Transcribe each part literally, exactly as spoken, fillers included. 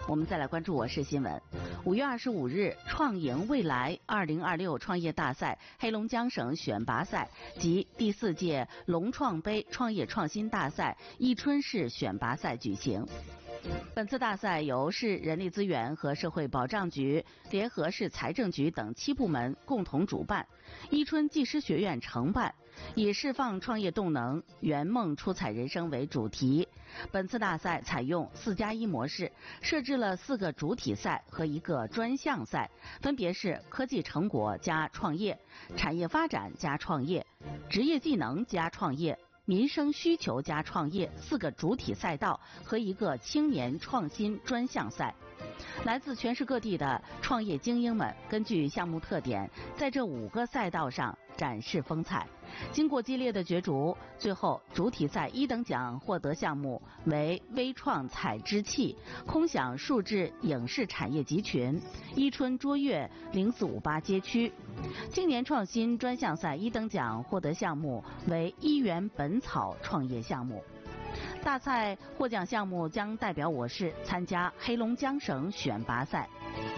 我们再来关注我市新闻。五月二十五日，创赢未来二零二六创业大赛黑龙江省选拔赛及第四届龙创杯创业创新大赛伊春市选拔赛举行。本次大赛由市人力资源和社会保障局联合市财政局等七部门共同主办，伊春技师学院承办，以释放创业动能、圆梦出彩人生为主题。本次大赛采用四加一模式，设置了四个主体赛和一个专项赛，分别是科技成果加创业、产业发展加创业、职业技能加创业、民生需求加创业四个主体赛道和一个青年创新专项赛。来自全市各地的创业精英们根据项目特点，在这五个赛道上展示风采。经过激烈的角逐，最后主体赛一等奖获得项目为微创采之器空想数字影视产业集群伊春卓越零四五八街区。青年创新专项赛一等奖获得项目为一元本草创业项目。大赛获奖项目将代表我市参加黑龙江省选拔赛。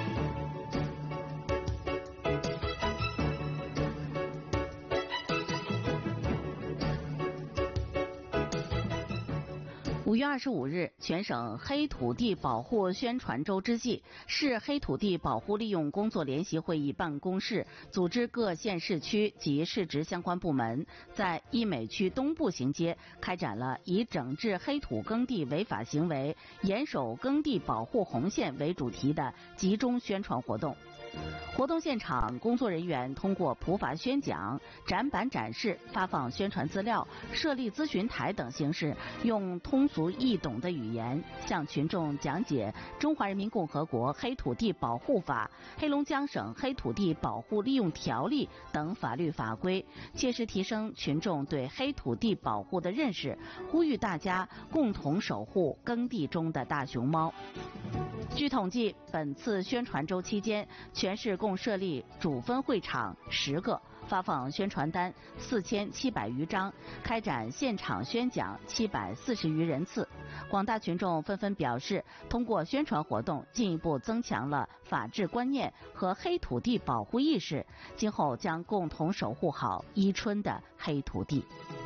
五月二十五日，全省黑土地保护宣传周之际，市黑土地保护利用工作联席会议办公室组织各县市区及市直相关部门，在医美区东部行街开展了以整治黑土耕地违法行为、严守耕地保护红线为主题的集中宣传活动。活动现场，工作人员通过普法宣讲、展板展示、发放宣传资料、设立咨询台等形式，用通俗易懂的语言向群众讲解《中华人民共和国黑土地保护法》、黑龙江省黑土地保护利用条例等法律法规，切实提升群众对黑土地保护的认识，呼吁大家共同守护耕地中的大熊猫。据统计，本次宣传周期间，全市共设立主分会场十个，发放宣传单四千七百余张，开展现场宣讲七百四十余人次。广大群众纷纷表示，通过宣传活动，进一步增强了法治观念和黑土地保护意识，今后将共同守护好伊春的黑土地。